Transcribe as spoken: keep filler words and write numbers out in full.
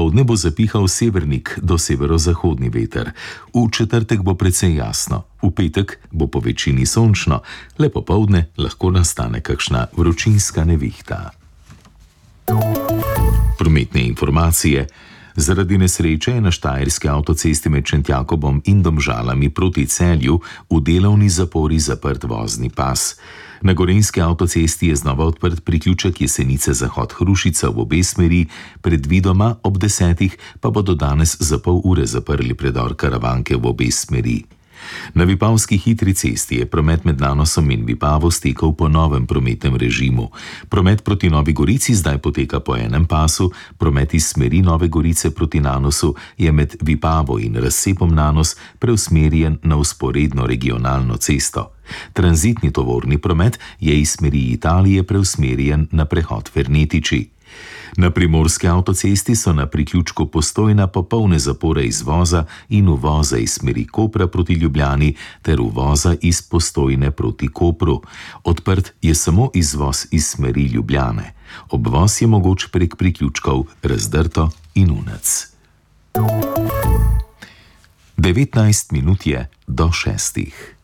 Popoldne bo zapihal severnik do severozahodni veter. V četrtek bo precej jasno. V petek bo po večini sončno, le popoldne lahko nastane kakšna vročinska nevihta. Prometne informacije. Zaradi nesreče je na štajerski avtocesti med Šentjakobom in Domžalami proti Celju v delovni zapori zaprt vozni pas. Na gorenjski avtocesti je znova odprt priključek Jesenice-Zahod-Hrušica v obe smeri, predvidoma ob desetih pa bodo danes za pol ure zaprli predor Karavanke v obe smeri. Na Vipavski hitri cesti je promet med Nanosom in Vipavo stekel po novem prometnem režimu. Promet proti Novi Gorici zdaj poteka po enem pasu, promet iz smeri Nove Gorice proti Nanosu je med Vipavo in razcepom Nanos preusmerjen na vzporedno regionalno cesto. Tranzitni tovorni promet je iz smeri Italije preusmerjen na prehod Fernetiči. Na primorski avtocesti so na priključku Postojna popolne zapore izvoza in uvoza iz smeri Kopra proti Ljubljani ter uvoza iz Postojne proti Kopru. Odprt je samo izvoz iz smeri Ljubljane. Obvoz je mogoč prek priključkov Razdrto in Unec. devetnajst minut je do šestih.